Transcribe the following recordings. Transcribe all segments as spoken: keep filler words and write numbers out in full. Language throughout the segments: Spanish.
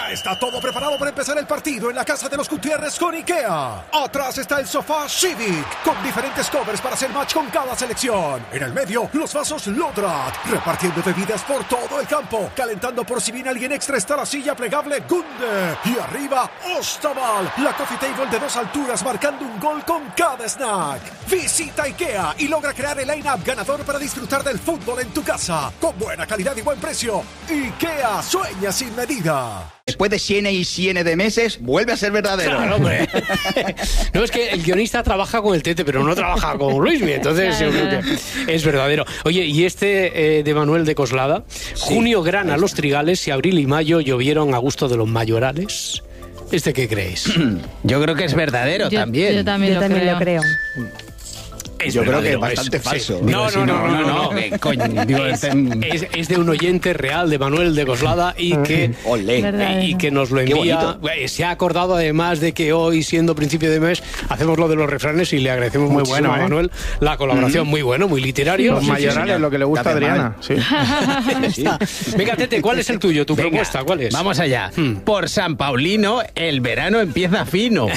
Ya está todo preparado para empezar el partido en la casa de los Gutiérrez con IKEA. Atrás está el sofá Civic, con diferentes covers para hacer match con cada selección. En el medio, los vasos Lodrat, repartiendo bebidas por todo el campo. Calentando por si viene alguien extra está la silla plegable Gunde. Y arriba, Ostaval, la coffee table de dos alturas marcando un gol con cada snack. Visita IKEA y logra crear el line-up ganador para disfrutar del fútbol en tu casa. Con buena calidad y buen precio. IKEA, sueña sin medida. Después de siene y siene de meses, vuelve a ser verdadero. Claro, hombre. No, es que el guionista trabaja con el Tete, pero no trabaja con Luismi, entonces claro, yo creo que es verdadero. Oye, y este eh, de Manuel de Coslada, sí. Junio grana los trigales y abril y mayo llovieron a gusto de los mayorales. ¿Este qué creéis? Yo creo que es verdadero yo, también. Yo también, yo lo, también creo. lo creo. Es Yo creo que es bastante es, falso. Sí. No, no, no, no, no, no, no. Coño, digo, es, es, es de un oyente real de Manuel de Coslada y que, Olé. y que nos lo envía. Se ha acordado además de que hoy, siendo principio de mes, hacemos lo de los refranes y le agradecemos muy bueno a Manuel la colaboración, mm. muy bueno, muy literario. Los sí, mayorales, sí, lo que le gusta a Adriana. Sí. Sí. Venga, Tete, ¿cuál es el tuyo, tu Venga, propuesta? ¿Cuál es? Vamos allá. Hmm. Por San Paulino, el verano empieza fino.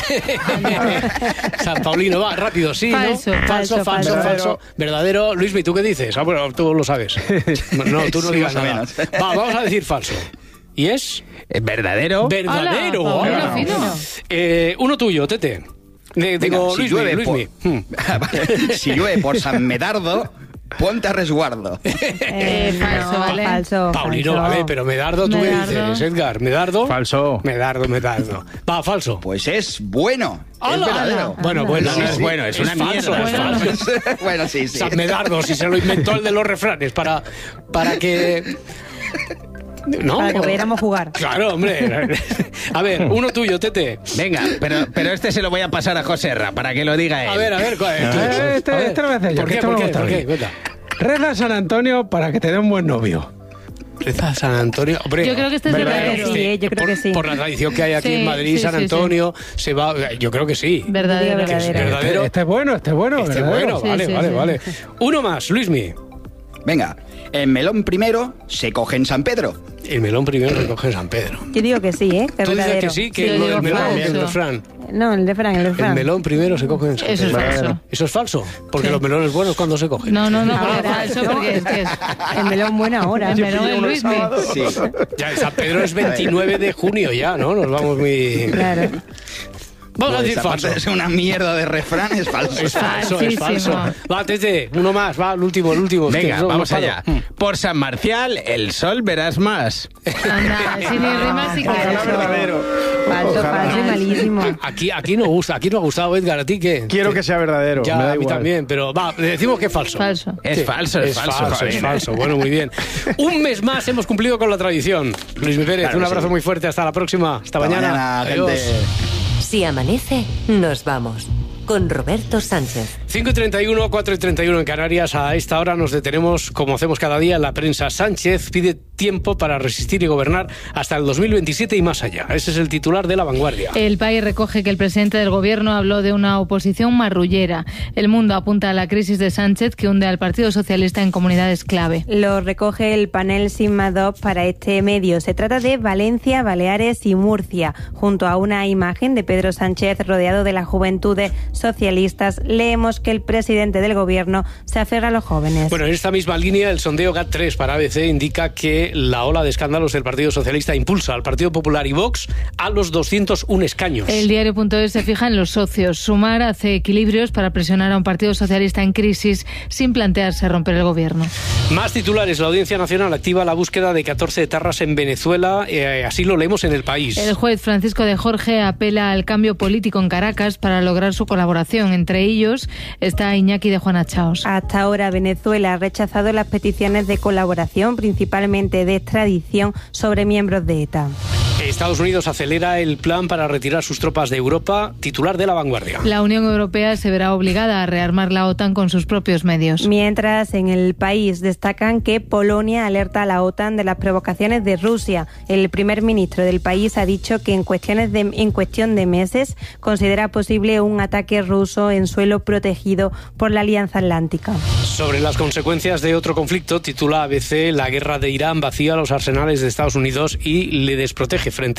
San Paulino, va, rápido, sí, falso, ¿no? Falso, falso, falso, falso. falso. Verdadero. Luismi, ¿tú qué dices? Ah, bueno, tú lo sabes. No, tú no digas nada. Va, vamos a decir falso. ¿Y es? ¿Es verdadero? Verdadero. Hola, hola. Hola. Eh, uno tuyo, Tete. De, digo, Venga, si Luismi, Luismi. Por... si llueve por San Medardo, ponte a resguardo. Eh, falso, no, vale. Falso. Paulino, falso. vale, pero Medardo, ¿tú Medardo. qué dices, Edgar? ¿Medardo? Falso. Medardo, Medardo. Va, falso. Pues es bueno. ¡Hala! Es verdadero. Bueno, bueno, Sí, es sí. bueno, es, Es una falso, mierda. es falso. Bueno, sí, sí. San Medardo, si se lo inventó el de los refranes para, para que... ¿No? Para que pudiéramos jugar. Claro, hombre. A ver, uno tuyo, Tete. Venga, pero, pero este se lo voy a pasar a Joserra para que lo diga él. A ver, a ver. ¿cuál es? Eh, este, A ver. este lo voy a hacer yo. ¿Por que qué? este me ¿Por qué? gusta a ¿Por mí. qué? Cuenta. Reza a San Antonio para que te dé un buen novio. Reza a San Antonio. Hombre, Yo creo que este es verdadero. verdadero. Sí, yo creo por, que sí. por la tradición que hay aquí Sí, en Madrid, sí, San sí, Antonio se va. Yo creo que sí. Verdadero. Verdadero. Verdadero. Este, este es bueno, este es bueno. Este es verdadero. bueno, vale, Sí, sí, vale, sí. vale. Uno más, Luismi. Venga, el melón primero se coge en San Pedro. El melón primero recoge en San Pedro. Yo digo que sí, ¿eh? Que es Tú dices verdadero. que sí, que Yo lo digo del melón, falso. el refrán. No, el refrán, el refrán. El melón primero se coge en San Eso es Pedro. falso. Eso es falso, porque Sí. los melones buenos cuando se cogen. No, no, no, A porque ver, falso, no. porque es que es... El melón buena hora. El melón es Luismi. Sí. Ya, el San Pedro es veintinueve de junio ya, ¿no? Nos vamos muy... Claro. Vamos a Pues, decir aparte falso. de ser una mierda de refrán, es falso. Es falso, es Falsísimo. falso. Va, Tete, uno más, va, el último, el último. Venga, Es que vamos no paro. allá. Mm. Por San Marcial, el sol verás más. Anda, sin ni rimas ni Falso. querer. verdadero. Falso, Ojalá. falso y malísimo. Aquí, aquí no gusta, aquí no ha gustado, Edgar, ¿a ti qué? Quiero que sea verdadero. Ya, me da a mí igual. también, pero va, le decimos que es falso. Falso. Es Sí, falso, es, es falso. falso, es falso. Bueno, muy bien. Un mes más hemos cumplido con la tradición. Luis Pérez, Claro un que abrazo sí. muy fuerte. Hasta la próxima. Hasta, Hasta mañana. mañana, Adiós. gente. Si amanece, nos vamos. Con Roberto Sánchez. cinco y treinta y uno, cuatro y treinta y uno en Canarias. A esta hora nos detenemos, como hacemos cada día, en la prensa. Sánchez pide tiempo para resistir y gobernar hasta el dos mil veintisiete y más allá. Ese es el titular de La Vanguardia. El País recoge que el presidente del gobierno habló de una oposición marrullera. El Mundo apunta a la crisis de Sánchez que hunde al Partido Socialista en comunidades clave. Lo recoge el panel Sigma-Dop para este medio. Se trata de Valencia, Baleares y Murcia. Junto a una imagen de Pedro Sánchez rodeado de las juventudes socialistas, leemos que el presidente del gobierno se aferra a los jóvenes. Bueno, en esta misma línea, el sondeo GAT tres para A B C indica que la ola de escándalos del Partido Socialista impulsa al Partido Popular y Vox a los doscientos un escaños. El diario.es se fija en los socios. Sumar hace equilibrios para presionar a un Partido Socialista en crisis sin plantearse romper el gobierno. Más titulares. La Audiencia Nacional activa la búsqueda de catorce etarras en Venezuela. Eh, así lo leemos en El País. El juez Francisco de Jorge apela al cambio político en Caracas para lograr su colaboración. Entre ellos está Iñaki de Juana Chaos. Hasta ahora Venezuela ha rechazado las peticiones de colaboración, principalmente de extradición, sobre miembros de ETA. Estados Unidos acelera el plan para retirar sus tropas de Europa. Titular de La Vanguardia. La Unión Europea se verá obligada a rearmar la OTAN con sus propios medios. Mientras, en El País destacan que Polonia alerta a la OTAN de las provocaciones de Rusia. El primer ministro del país ha dicho que en, cuestiones de, en cuestión de meses considera posible un ataque ruso en suelo protegido por la Alianza Atlántica. Sobre las consecuencias de otro conflicto, titula A B C: la guerra de Irán vacía los arsenales de Estados Unidos y le desprotege frente